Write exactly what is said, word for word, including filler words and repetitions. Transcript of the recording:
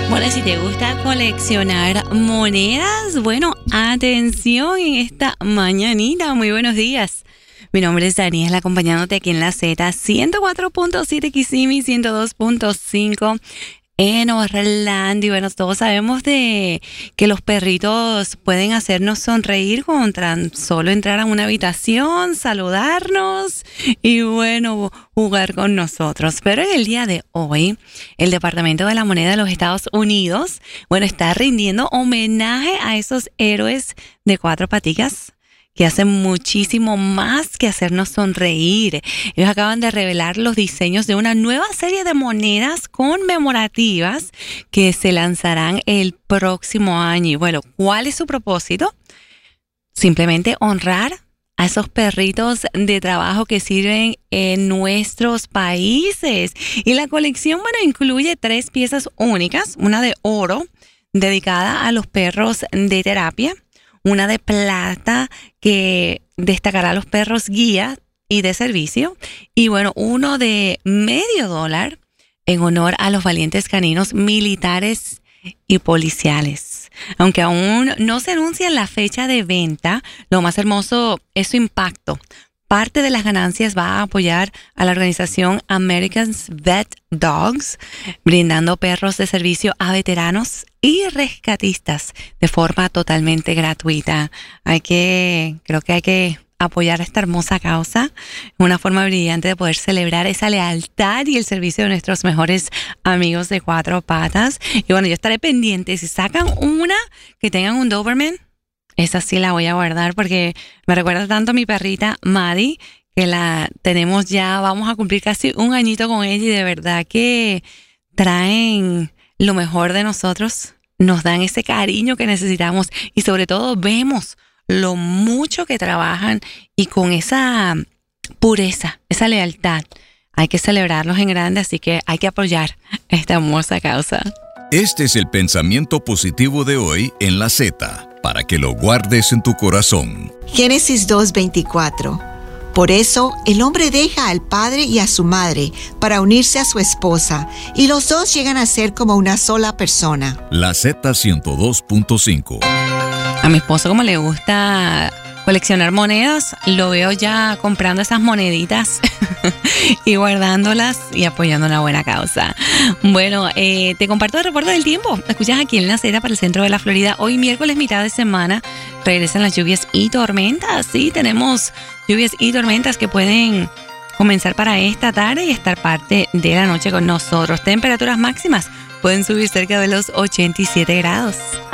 Bueno, si te gusta coleccionar monedas, bueno, atención en esta mañanita. Muy buenos días. Mi nombre es Daniela, acompañándote aquí en la Z ciento cuatro punto siete Kissimmee, ciento dos punto cinco en Orlando. Y bueno, todos sabemos de que los perritos pueden hacernos sonreír con tan solo entrar a una habitación, saludarnos y bueno, jugar con nosotros. Pero en el día de hoy, el Departamento de la Moneda de los Estados Unidos, bueno, está rindiendo homenaje a esos héroes de cuatro paticas que hacen muchísimo más que hacernos sonreír. Ellos acaban de revelar los diseños de una nueva serie de monedas conmemorativas que se lanzarán el próximo año. Y bueno, ¿cuál es su propósito? Simplemente honrar a esos perritos de trabajo que sirven en nuestros países. Y la colección, bueno, incluye tres piezas únicas, una de oro dedicada a los perros de terapia, una de plata que destacará a los perros guía y de servicio, y bueno, uno de medio dólar en honor a los valientes caninos militares y policiales. Aunque aún no se anuncia la fecha de venta, lo más hermoso es su impacto. Parte de las ganancias va a apoyar a la organización American Vet Dogs, brindando perros de servicio a veteranos y rescatistas de forma totalmente gratuita. Hay que, creo que hay que apoyar esta hermosa causa, una forma brillante de poder celebrar esa lealtad y el servicio de nuestros mejores amigos de cuatro patas. Y bueno, yo estaré pendiente. Si sacan una que tengan un Doberman, esa sí la voy a guardar porque me recuerda tanto a mi perrita Maddie, que la tenemos ya, vamos a cumplir casi un añito con ella y de verdad que traen lo mejor de nosotros, nos dan ese cariño que necesitamos y sobre todo vemos lo mucho que trabajan y con esa pureza, esa lealtad. Hay que celebrarlos en grande, así que hay que apoyar esta hermosa causa. Este es el pensamiento positivo de hoy en la Z, para que lo guardes en tu corazón. Génesis dos veinticuatro. Por eso el hombre deja al padre y a su madre para unirse a su esposa, y los dos llegan a ser como una sola persona. La Z ciento dos punto cinco. A mi esposo, como le gusta coleccionar monedas, lo veo ya comprando esas moneditas y guardándolas y apoyando una buena causa. Bueno, eh, te comparto el reporte del tiempo. Escuchas aquí en la Z para el centro de la Florida. Hoy miércoles, mitad de semana, regresan las lluvias y tormentas. Sí, tenemos lluvias y tormentas que pueden comenzar para esta tarde y estar parte de la noche con nosotros. Temperaturas máximas pueden subir cerca de los ochenta y siete grados.